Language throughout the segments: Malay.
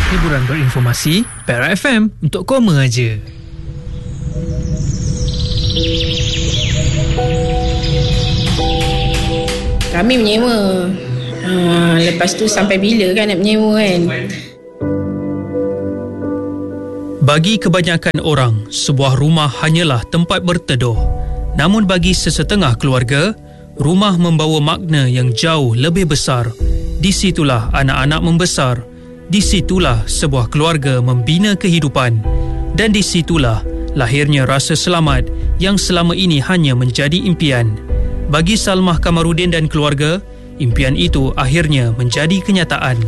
Hiburan berinformasi, Perak FM untuk koma aja. Kami menyewa. Lepas tu sampai bila kan nak menyewa kan? Bagi kebanyakan orang, sebuah rumah hanyalah tempat berteduh. Namun bagi sesetengah keluarga, rumah membawa makna yang jauh lebih besar. Di situlah anak-anak membesar. Di situlah sebuah keluarga membina kehidupan. Dan di situlah lahirnya rasa selamat yang selama ini hanya menjadi impian. Bagi Salmah Kamarudin dan keluarga, impian itu akhirnya menjadi kenyataan.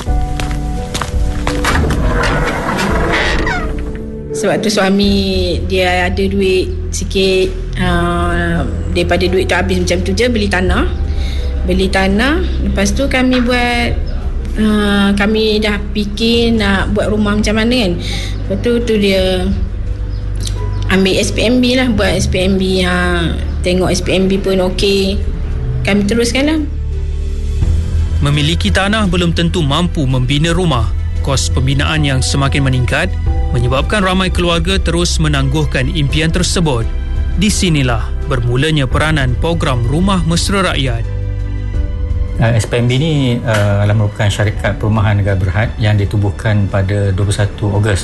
Sebab tu suami dia ada duit sikit, daripada duit tu habis macam tu je, beli tanah. Lepas tu kami buat, kami dah fikir nak buat rumah macam mana kan. Lepas tu dia ambil SPMB lah, buat SPMB. Tengok SPMB pun okey, kami teruskan lah. Memiliki tanah belum tentu mampu membina rumah. Kos pembinaan yang semakin meningkat menyebabkan ramai keluarga terus menangguhkan impian tersebut. Di sinilah bermulanya peranan program Rumah Mesra Rakyat. SPMB ni merupakan syarikat perumahan negara berhad yang ditubuhkan pada 21 Ogos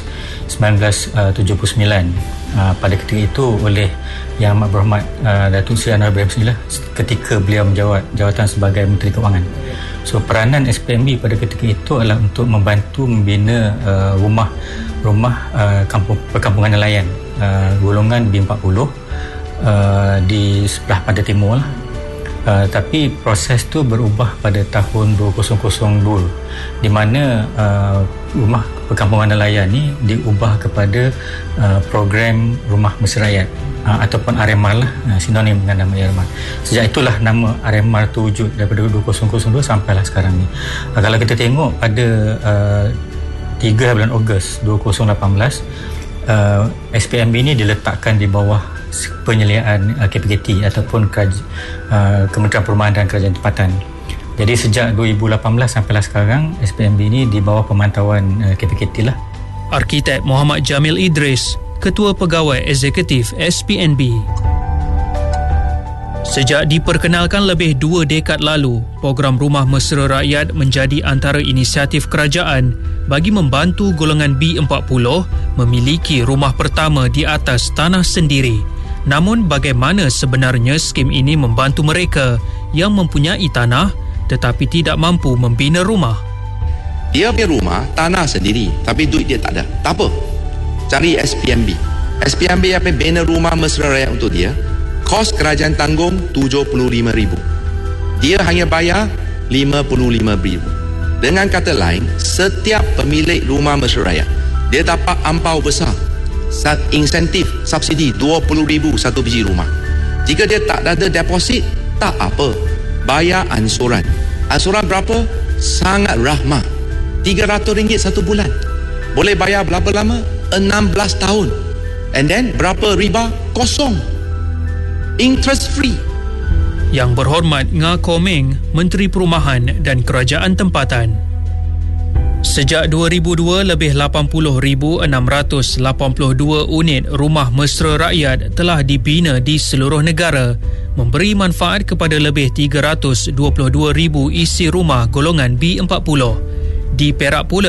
1979. Pada ketika itu oleh Yang Amat Berhormat Datuk Seri Anwar Ibrahim Hamzah ketika beliau menjawat jawatan sebagai Menteri Keuangan. So peranan SPMB pada ketika itu adalah untuk membantu membina rumah perkampungan nelayan golongan B40 di sebelah pantai timur lah. Tapi proses tu berubah pada tahun 2002 di mana rumah perkampungan nelayan ni diubah kepada program Rumah Mesra Rakyat ataupun RMR lah, sinonim dengan nama RMR. Sejak itulah nama RMR tu wujud daripada 2002 sampailah sekarang ni. Kalau kita tengok pada 3 bulan Ogos 2018, SPMB ni diletakkan di bawah penyeliaan KPKT ataupun Kementerian Perumahan dan Kerajaan Tempatan. Jadi sejak 2018 sampailah sekarang, SPMB ini di bawah pemantauan KPKT lah. Arkitek Muhammad Jamil Idris, Ketua Pegawai Eksekutif SPNB. Sejak diperkenalkan lebih 2 dekad lalu, program Rumah Mesra Rakyat menjadi antara inisiatif kerajaan bagi membantu golongan B40 memiliki rumah pertama di atas tanah sendiri. Namun bagaimana sebenarnya skim ini membantu mereka yang mempunyai tanah tetapi tidak mampu membina rumah? Dia punya rumah, tanah sendiri, tapi duit dia tak ada. Tak apa. Cari SPMB. SPMB akan bina rumah mesra rakyat untuk dia. Kos kerajaan tanggung RM75,000. Dia hanya bayar RM55,000. Dengan kata lain, setiap pemilik rumah mesra rakyat, dia dapat ampau besar. Insentif subsidi RM20,000 satu biji rumah. Jika dia tak ada deposit, tak apa, bayar ansuran. Ansuran berapa? Sangat rahmah, RM300 satu bulan. Boleh bayar berapa lama? 16 tahun. And then berapa riba? Kosong, interest free. Yang Berhormat Nga Komeng, Menteri Perumahan dan Kerajaan Tempatan. Sejak 2002, lebih 80,682 unit rumah mesra rakyat telah dibina di seluruh negara, memberi manfaat kepada lebih 322,000 isi rumah golongan B40. Di Perak pula,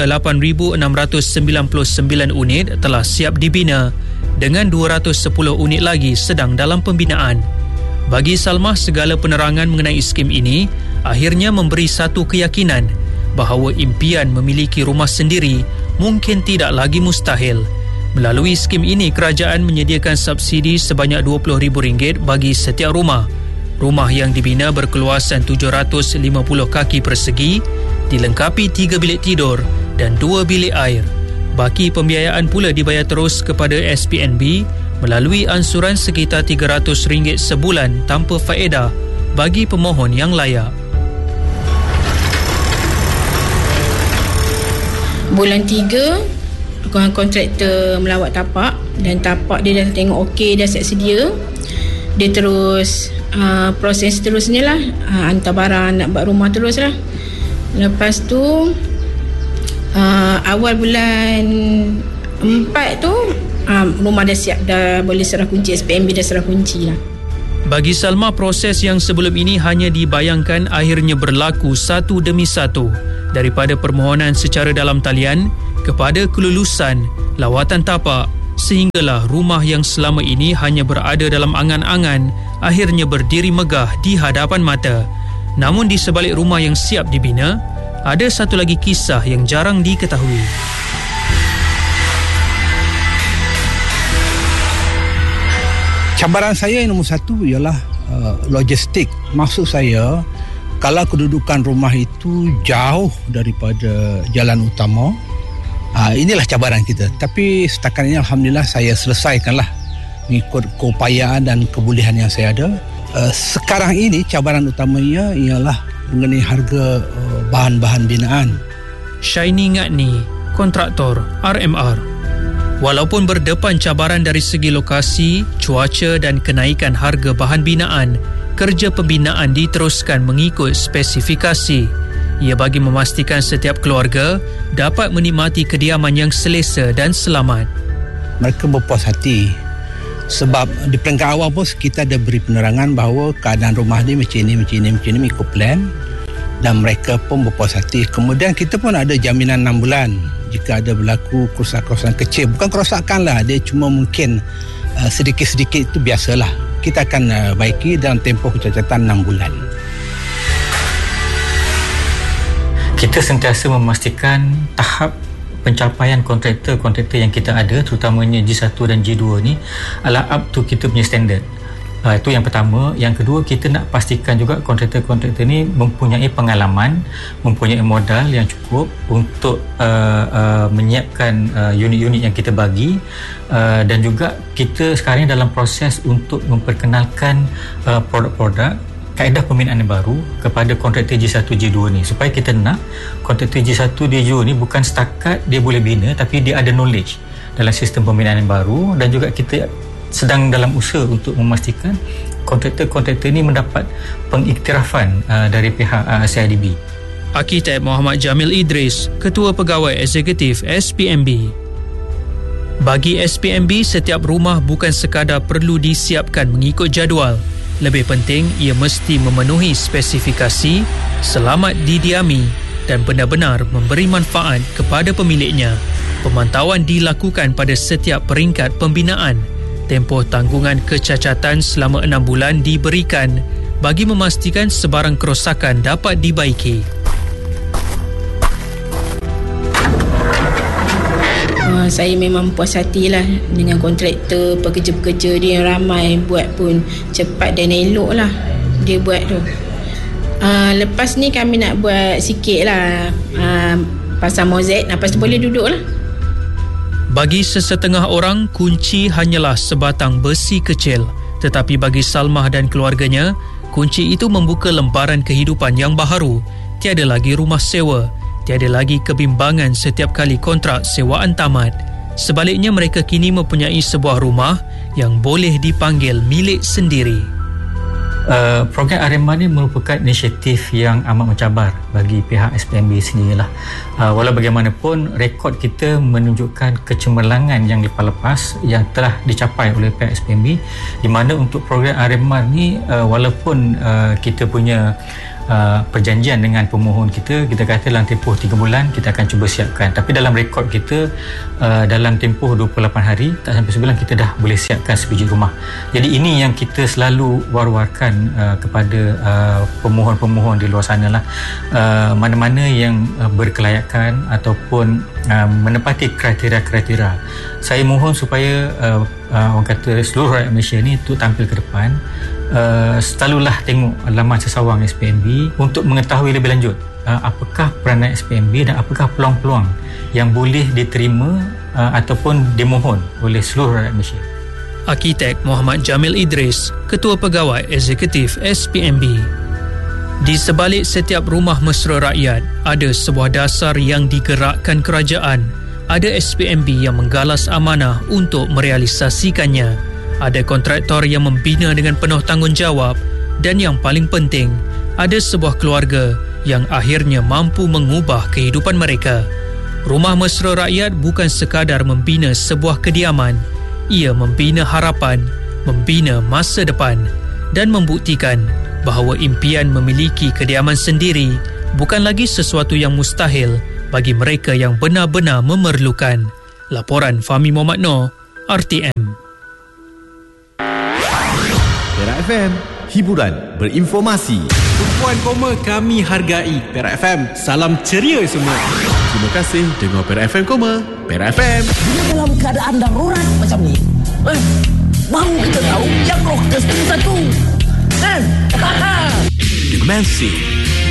8,699 unit telah siap dibina dengan 210 unit lagi sedang dalam pembinaan. Bagi Salmah, segala penerangan mengenai skim ini akhirnya memberi satu keyakinan bahawa impian memiliki rumah sendiri mungkin tidak lagi mustahil. Melalui skim ini, kerajaan menyediakan subsidi sebanyak RM20,000 bagi setiap rumah. Rumah yang dibina berkeluasan 750 kaki persegi, dilengkapi 3 bilik tidur dan 2 bilik air. Baki pembiayaan pula dibayar terus kepada SPNB melalui ansuran sekitar RM300 sebulan tanpa faedah bagi pemohon yang layak. Bulan 3, kontraktor melawat tapak dan tapak dia dah tengok okey, dah siap sedia. Dia terus proses terusnya lah, hantar barang nak buat rumah terus lah. Lepas tu Awal bulan 4 tu rumah dah siap, dah boleh serah kunci. SPMB dah serah kunci lah. Bagi Salma, proses yang sebelum ini hanya dibayangkan akhirnya berlaku satu demi satu, daripada permohonan secara dalam talian kepada kelulusan lawatan tapak, sehinggalah rumah yang selama ini hanya berada dalam angan-angan akhirnya berdiri megah di hadapan mata. Namun di sebalik rumah yang siap dibina, ada satu lagi kisah yang jarang diketahui. Cabaran saya yang nombor satu ialah logistik. Maksud saya, kalau kedudukan rumah itu jauh daripada jalan utama, inilah cabaran kita. Tapi setakat ini Alhamdulillah saya selesaikanlah mengikut keupayaan dan kebolehan yang saya ada. Sekarang ini cabaran utamanya ialah mengenai harga bahan-bahan binaan. Shaini Ngatni, kontraktor RMR. Walaupun berdepan cabaran dari segi lokasi, cuaca dan kenaikan harga bahan binaan, kerja pembinaan diteruskan mengikut spesifikasi. Ia bagi memastikan setiap keluarga dapat menikmati kediaman yang selesa dan selamat. Mereka berpuas hati sebab di peringkat awal pun kita ada beri penerangan bahawa keadaan rumah ni macam ni mengikut plan, dan mereka pun berpuas hati. Kemudian kita pun ada jaminan 6 bulan jika ada berlaku kerosakan kecil. Bukan kerosakan lah, dia cuma mungkin sedikit-sedikit, itu biasalah. Kita akan baiki dalam tempoh kecacatan 6 bulan. Kita sentiasa memastikan tahap pencapaian kontraktor yang kita ada, terutamanya G1 dan G2 ni adalah up to kita punya standard. Itu yang pertama. Yang kedua, kita nak pastikan juga kontraktor ni mempunyai pengalaman, mempunyai modal yang cukup untuk menyiapkan unit-unit yang kita bagi, dan juga kita sekarang dalam proses untuk memperkenalkan produk-produk kaedah pembinaan yang baru kepada kontraktor G1, G2 ni, supaya kita nak kontraktor G1, G2 ni bukan setakat dia boleh bina, tapi dia ada knowledge dalam sistem pembinaan yang baru. Dan juga kita sedang dalam usaha untuk memastikan kontraktor ni mendapat pengiktirafan dari pihak CIDB. Arkitek Muhammad Jamil Idris, Ketua Pegawai Eksekutif SPMB. Bagi SPMB, setiap rumah bukan sekadar perlu disiapkan mengikut jadual. Lebih penting, ia mesti memenuhi spesifikasi, selamat didiami dan benar-benar memberi manfaat kepada pemiliknya. Pemantauan dilakukan pada setiap peringkat pembinaan. Tempoh tanggungan kecacatan selama 6 bulan diberikan bagi memastikan sebarang kerosakan dapat dibaiki. Saya memang puas hatilah dengan kontraktor, pekerja-pekerja dia yang ramai, buat pun cepat dan elok lah dia buat tu. Lepas ni kami nak buat sikit lah pasang mozaik, lepas tu boleh duduk lah. Bagi sesetengah orang, kunci hanyalah sebatang besi kecil. Tetapi bagi Salmah dan keluarganya, kunci itu membuka lembaran kehidupan yang baharu. Tiada lagi rumah sewa, tiada lagi kebimbangan setiap kali kontrak sewaan tamat. Sebaliknya, mereka kini mempunyai sebuah rumah yang boleh dipanggil milik sendiri. Program RMR ni merupakan inisiatif yang amat mencabar bagi pihak SPMB sendirilah. Walau bagaimanapun, rekod kita menunjukkan kecemerlangan yang lepas-lepas yang telah dicapai oleh pihak SPMB, di mana untuk program RMR ni walaupun kita punya perjanjian dengan pemohon kita kata dalam tempoh 3 bulan kita akan cuba siapkan, tapi dalam rekod kita dalam tempoh 28 hari tak sampai sebulan kita dah boleh siapkan sebiji rumah. Jadi ini yang kita selalu war-warkan kepada pemohon-pemohon di luar sana lah, mana-mana yang berkelayakan ataupun menepati kriteria-kriteria, saya mohon supaya orang kata seluruh rakyat Malaysia ni untuk tampil ke depan. Selalulah tengok laman sesawang SPMB untuk mengetahui lebih lanjut apakah peranan SPMB dan apakah peluang-peluang yang boleh diterima ataupun dimohon oleh seluruh rakyat Malaysia. Arkitek Muhammad Jamil Idris, Ketua Pegawai Eksekutif SPMB. Di sebalik setiap rumah mesra rakyat, ada sebuah dasar yang digerakkan kerajaan. Ada SPMB yang menggalas amanah untuk merealisasikannya. Ada kontraktor yang membina dengan penuh tanggungjawab, dan yang paling penting, ada sebuah keluarga yang akhirnya mampu mengubah kehidupan mereka. Rumah Mesra Rakyat bukan sekadar membina sebuah kediaman, ia membina harapan, membina masa depan dan membuktikan bahawa impian memiliki kediaman sendiri bukan lagi sesuatu yang mustahil bagi mereka yang benar-benar memerlukan. Laporan Fahmi Muhammad Noor, RTM. Perak FM, hiburan berinformasi. Tumpuan koma kami hargai. Perak FM, salam ceria semua. Terima kasih dengar Perak FM koma. Perak FM. Bila dalam keadaan darurat macam ni, baru kita tahu yang roh ke 1. The Massive